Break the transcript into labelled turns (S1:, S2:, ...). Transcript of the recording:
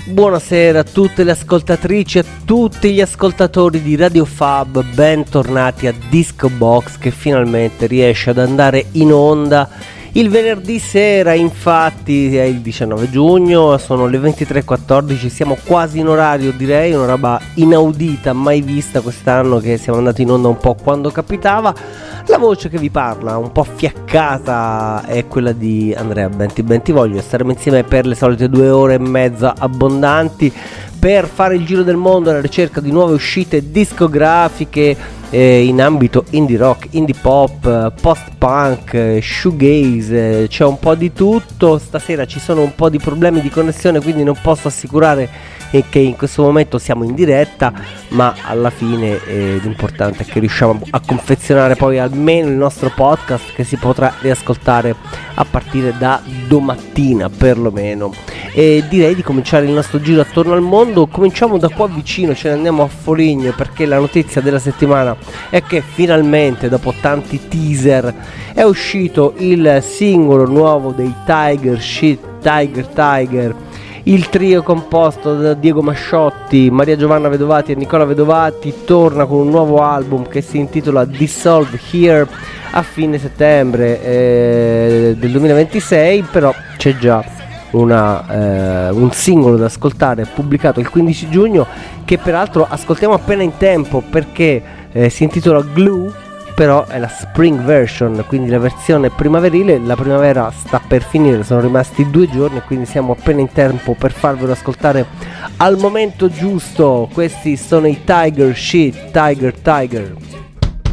S1: Buonasera a tutte le ascoltatrici e a tutti gli ascoltatori di Radio Fab, bentornati a Disco Box che finalmente riesce ad andare in onda il venerdì sera. Infatti è il 19 giugno, sono le 23:14, siamo quasi in orario, direi una roba inaudita, mai vista quest'anno, che siamo andati in onda un po' quando capitava. La voce che vi parla, un po' fiaccata, è quella di Andrea Bentivoglio. Staremo insieme per le solite 2 ore e mezza abbondanti per fare il giro del mondo alla ricerca di nuove uscite discografiche in ambito indie rock, indie pop, post punk, shoegaze, c'è un po' di tutto. Stasera ci sono un po' di problemi di connessione, quindi non posso assicurare che in questo momento siamo in diretta, ma alla fine l'importante è che riusciamo a confezionare poi almeno il nostro podcast, che si potrà riascoltare a partire da domattina perlomeno. E direi di cominciare il nostro giro attorno al mondo. Cominciamo da qua vicino, ce ne andiamo a Foligno, perché la notizia della settimana è che finalmente, dopo tanti teaser, è uscito il singolo nuovo dei Tiger Shit Tiger, il trio composto da Diego Masciotti, Maria Giovanna Vedovati e Nicola Vedovati torna con un nuovo album che si intitola Dissolve Here a fine settembre del 2026, però c'è già un singolo da ascoltare pubblicato il 15 giugno che peraltro ascoltiamo appena in tempo, perché si intitola Glue, però è la spring version, quindi la versione primaverile. La primavera sta per finire, sono rimasti 2 giorni, quindi siamo appena in tempo per farvelo ascoltare al momento giusto. Questi sono i Tiger Shit Tiger.